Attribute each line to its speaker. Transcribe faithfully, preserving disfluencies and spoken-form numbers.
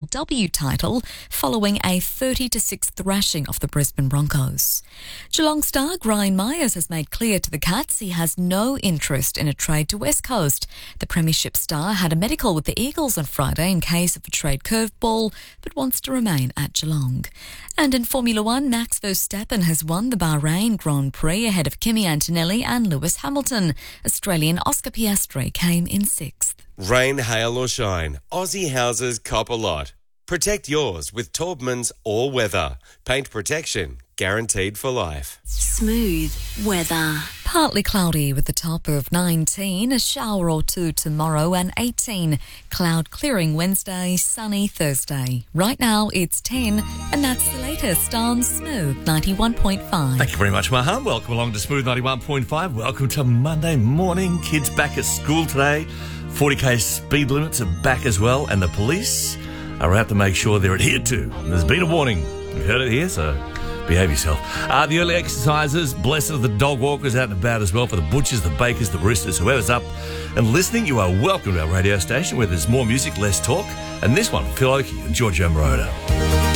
Speaker 1: W title following a thirty to six thrashing of the Brisbane Broncos. Geelong star Brian Myers has made clear to the Cats he has no interest in a trade to West Coast. The Premiership star had a medical with the Eagles on Friday in case of a trade curveball, but wants to remain at Geelong. And in Formula One, Max Verstappen has won the Bahrain Grand Prix ahead of Kimi Antonelli and Lewis Hamilton. Australian Oscar Piastri came in sixth.
Speaker 2: Rain, hail or shine, Aussie houses cop a lot. Protect yours with Taubman's All Weather. Paint protection guaranteed for life.
Speaker 1: Smooth weather. Partly cloudy with a top of nineteen, a shower or two tomorrow and eighteen. Cloud clearing Wednesday, sunny Thursday. Right now it's ten and that's the latest on Smooth ninety-one point five.
Speaker 3: Thank you very much, Maham. Welcome along to Smooth ninety-one point five. Welcome to Monday morning. Kids back at school today. forty k speed limits are back as well, and the police are out to make sure they're adhered to. There's been a warning. You've heard it here, so behave yourself. Uh, the early exercises, blessed are the dog walkers out and about as well, for the butchers, the bakers, the roosters, whoever's up and listening. You are welcome to our radio station where there's more music, less talk. And this one, Phil Oakey and Giorgio Moroder.